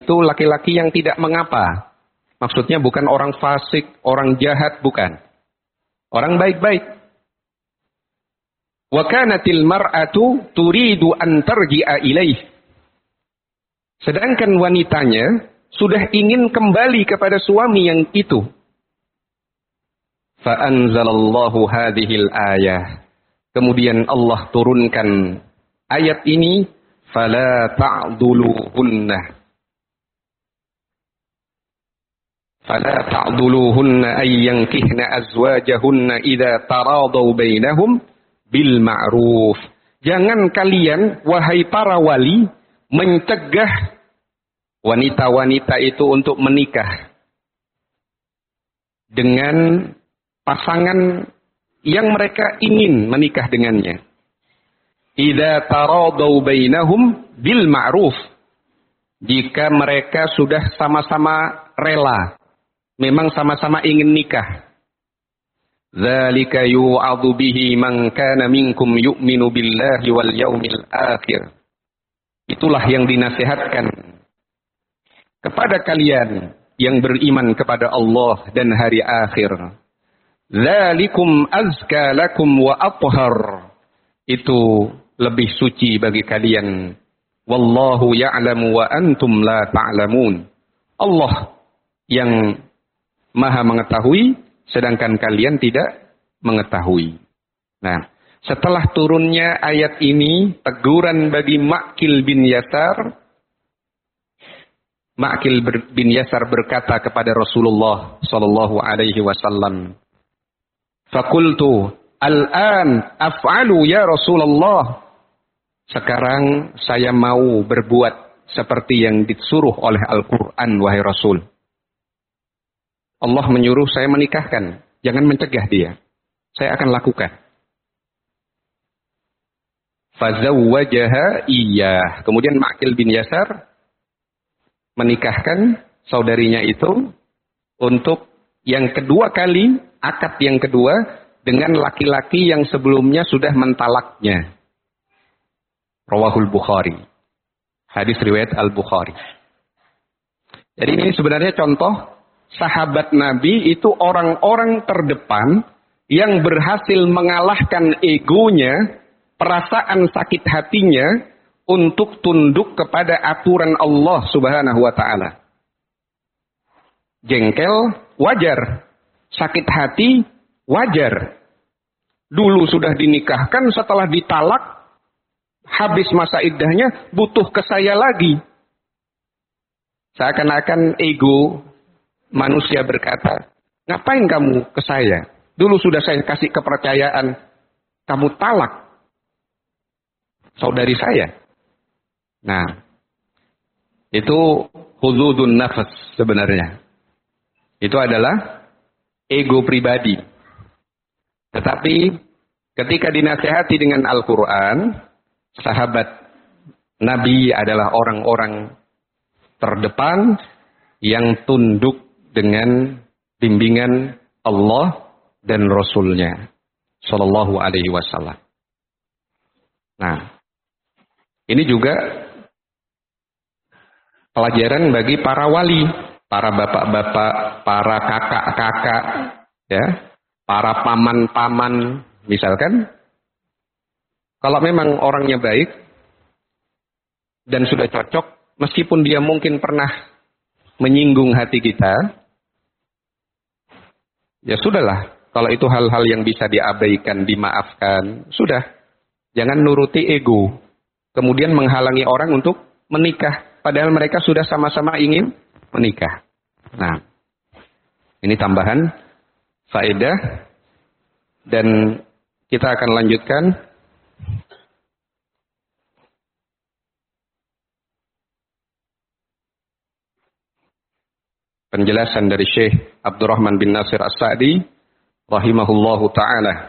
itu laki-laki yang tidak mengapa. Maksudnya bukan orang fasik, orang jahat, bukan. Orang baik-baik. Wa kanatil mar'atu turidu an tarji'a ilaih. Sedangkan wanitanya sudah ingin kembali kepada suami yang itu. Fa anzalallahu hadhil ayah. Kemudian Allah turunkan ayat ini, fala ta'dhuluhunna. Fala ta'dhuluhunna ay yankihna azwajahunna idza taradaw bainahum bil ma'ruf. Jangan kalian wahai para wali mencegah wanita-wanita itu untuk menikah dengan pasangan yang mereka ingin menikah dengannya. Idza taradaw bainahum bil ma'ruf. Jika mereka sudah sama-sama rela, memang sama-sama ingin nikah. Dzalika yu'adhu bihi man kana minkum yu'minu billahi wal yaumil akhir. Itulah yang dinasihatkan kepada kalian yang beriman kepada Allah dan hari akhir. Dzalikum azka lakum wa athhar. Itu lebih suci bagi kalian. Wallahu ya'lamu wa antum la ta'lamun. Allah yang Maha mengetahui sedangkan kalian tidak mengetahui. Nah, setelah turunnya ayat ini, teguran bagi Ma'qil bin Yasar. Ma'qil bin Yasar berkata kepada Rasulullah sallallahu alaihi wasallam, "Faqultu, al-an af'alu ya Rasulullah." Sekarang saya mau berbuat seperti yang disuruh oleh Al-Qur'an wahai Rasul. Allah menyuruh saya menikahkan, jangan mencegah dia. Saya akan lakukan. Fazawwajaha iyyah. Kemudian Ma'qil bin Yasar menikahkan saudarinya itu untuk yang kedua kali, akad yang kedua dengan laki-laki yang sebelumnya sudah mentalaknya. Rawahul Bukhari. Hadis riwayat Al-Bukhari. Jadi ini sebenarnya contoh sahabat Nabi itu orang-orang terdepan yang berhasil mengalahkan egonya, perasaan sakit hatinya untuk tunduk kepada aturan Allah Subhanahu wa taala. Jengkel wajar, sakit hati wajar. Dulu sudah dinikahkan, setelah ditalak, habis masa iddahnya, butuh ke saya lagi. Seakan-akan ego manusia berkata, ngapain kamu ke saya? Dulu sudah saya kasih kepercayaan, kamu talak saudari saya. Nah, itu hududun nafas sebenarnya. Itu adalah ego pribadi. Tetapi ketika dinasihati dengan Al-Quran, sahabat Nabi adalah orang-orang terdepan yang tunduk dengan bimbingan Allah dan Rasul-Nya Sallallahu Alaihi Wasallam. Nah, ini juga pelajaran bagi para wali, para bapak-bapak, para kakak-kakak, ya, para paman-paman, misalkan, kalau memang orangnya baik dan sudah cocok, meskipun dia mungkin pernah menyinggung hati kita, ya sudahlah. Kalau itu hal-hal yang bisa diabaikan, dimaafkan, sudah. Jangan nuruti ego. Kemudian menghalangi orang untuk menikah. Padahal mereka sudah sama-sama ingin menikah. Nah, ini tambahan faedah. Dan kita akan lanjutkan. Penjelasan dari Syekh Abdurrahman bin Nasir As-Sa'di rahimahullahu ta'ala.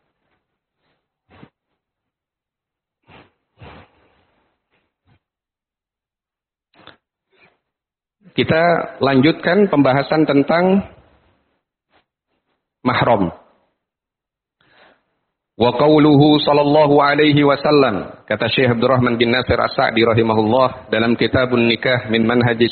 Kita lanjutkan pembahasan tentang mahram. Wa qauluhu sallallahu alaihi wasallam, kata Syekh Abdurrahman bin Nasir As-Sa'di rahimahullah dalam Kitabun Nikah min Manhajis